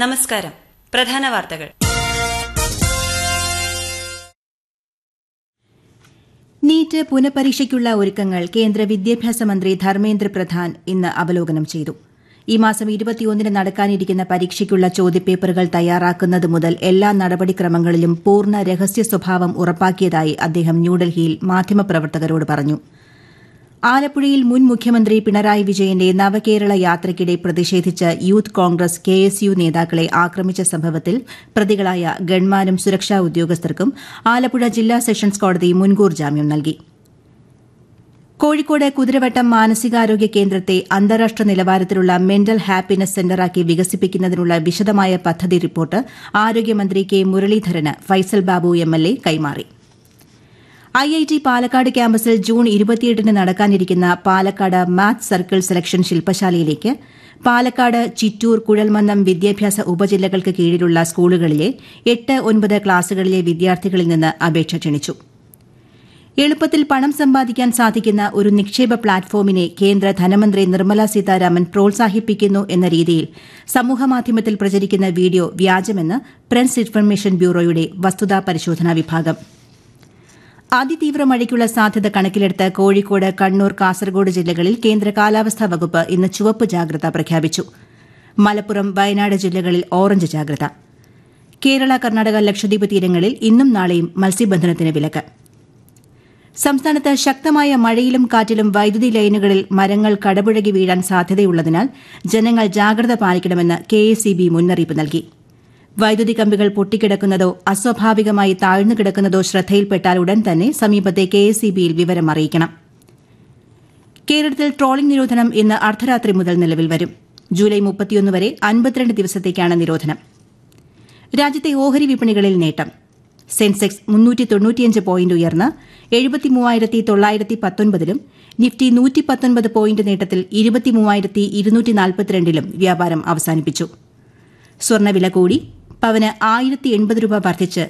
നമസ്കാരം. പ്രധാന വാർത്തകൾ. നീറ്റ് പുനഃപരീക്ഷയ്ക്കുള്ള ഒരുക്കങ്ങൾ കേന്ദ്ര വിദ്യാഭ്യാസ മന്ത്രി ധർമ്മേന്ദ്ര പ്രധാൻ ഇന്ന് അവലോകനം ചെയ്തു. ഈ മാസം 21-ന് നടക്കാനിരിക്കുന്ന പരീക്ഷയ്ക്കുള്ള ചോദ്യപേപ്പറുകൾ തയ്യാറാക്കുന്നത് മുതൽ എല്ലാ നടപടിക്രമങ്ങളിലും പൂർണ്ണ രഹസ്യ സ്വഭാവം ഉറപ്പാക്കിയതായി അദ്ദേഹം ന്യൂഡൽഹിയിൽ മാധ്യമപ്രവർത്തകരോട് പറഞ്ഞു. ആലപ്പുഴയിൽ മുൻ മുഖ്യമന്ത്രി പിണറായി വിജയന്റെ നവകേരള യാത്രയ്ക്കിടെ പ്രതിഷേധിച്ച് യൂത്ത് കോൺഗ്രസ് KSU നേതാക്കളെ ആക്രമിച്ച സംഭവത്തിൽ പ്രതികളായ ഗൺമാനും സുരക്ഷാ ഉദ്യോഗസ്ഥർക്കും ആലപ്പുഴ ജില്ലാ സെഷൻസ് കോടതി മുൻകൂർ ജാമ്യം നൽകി. കോഴിക്കോട് കുതിരവട്ടം മാനസികാരോഗ്യ കേന്ദ്രത്തെ അന്താരാഷ്ട്ര നിലവാരത്തിലുള്ള മെന്റൽ ഹാപ്പിനെസ് സെന്ററാക്കി വികസിപ്പിക്കുന്നതിനുള്ള വിശദമായ പദ്ധതി റിപ്പോർട്ട് ആരോഗ്യമന്ത്രി കെ മുരളീധരന് ഫൈസൽ ബാബു MLA കൈമാറി. IIT പാലക്കാട് ക്യാമ്പസിൽ ജൂൺ 28-ന് നടക്കാനിരിക്കുന്ന Palakkad maths circle selection ശില്പശാലയിലേക്ക് Palakkad, Chittur, കുഴൽമന്ദം വിദ്യാഭ്യാസ ഉപജില്ലകൾക്ക് കീഴിലുള്ള സ്കൂളുകളിലെ 8-9 ക്ലാസുകളിലെ വിദ്യാർത്ഥികളിൽ നിന്ന് അപേക്ഷ ക്ഷണിച്ചു. എളുപ്പത്തിൽ പണം സമ്പാദിക്കാൻ സാധിക്കുന്ന ഒരു നിക്ഷേപ പ്ലാറ്റ്ഫോമിനെ കേന്ദ്ര ധനമന്ത്രി നിർമ്മല സീതാരാമൻ പ്രോത്സാഹിപ്പിക്കുന്നു എന്ന രീതിയിൽ സമൂഹമാധ്യമത്തിൽ പ്രചരിക്കുന്ന വീഡിയോ വ്യാജമെന്ന് പ്രസ് ഇൻഫർമേഷൻ ബ്യൂറോയുടെ വസ്തുതാ പരിശോധനാ വിഭാഗം. അതിതീവ്ര മഴയ്ക്കുള്ള സാധ്യത കണക്കിലെടുത്ത് കോഴിക്കോട്, കണ്ണൂർ, കാസർഗോഡ് ജില്ലകളിൽ കേന്ദ്ര കാലാവസ്ഥാ വകുപ്പ് ഇന്ന് ചുവപ്പ് ജാഗ്രത പ്രഖ്യാപിച്ചു. മലപ്പുറം, വയനാട് ജില്ലകളിൽ ഓറഞ്ച് ജാഗ്രത. കേരള, കർണാടക, ലക്ഷദ്വീപ് തീരങ്ങളിൽ ഇന്നും നാളെയും മത്സ്യബന്ധനത്തിന് വിലക്ക്. സംസ്ഥാനത്ത് ശക്തമായ മഴയിലും കാറ്റിലും വൈദ്യുതി ലൈനുകളിൽ മരങ്ങൾ കടപുഴകി വീഴാൻ സാധ്യതയുള്ളതിനാൽ ജനങ്ങൾ ജാഗ്രത പാലിക്കണമെന്ന് KSEB മുന്നറിയിപ്പ് നൽകി. വൈദ്യുതി കമ്പികൾ പൊട്ടിക്കിടക്കുന്നതോ അസ്വാഭാവികമായി താഴ്ന്നു കിടക്കുന്നതോ ശ്രദ്ധയിൽപ്പെട്ടാൽ ഉടൻ തന്നെ സമീപത്തെ KSEBയിൽ വിവരം അറിയിക്കണം. കേരളത്തിൽ ട്രോളിംഗ് നിരോധനം ഇന്ന് അർദ്ധരാത്രി മുതൽ നിലവിൽ വരും. ജൂലൈ 31 വരെ 52 ദിവസത്തേക്കാണ് നിരോധനം. രാജ്യത്തെ ഓഹരി വിപണികളിൽ നേട്ടം. സെൻസെക്സ് 395 പോയിന്റ് ഉയർന്ന് 73,919-ലും നിഫ്റ്റി 119 പോയിന്റ് നേട്ടത്തിൽ 23,242-ലും വ്യാപാരം അവസാനിപ്പിച്ചു. സ്വർണ്ണവില കൂടി. പവന് 1,080 രൂപ വർദ്ധിച്ച്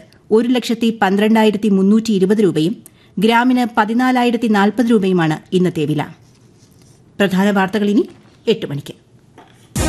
1,12,320 രൂപയും ഗ്രാമിന് 14,040 രൂപയുമാണ് ഇന്നത്തെ വില. പ്രധാന വാർത്തകൾ ഇനി 8 മണിക്ക്.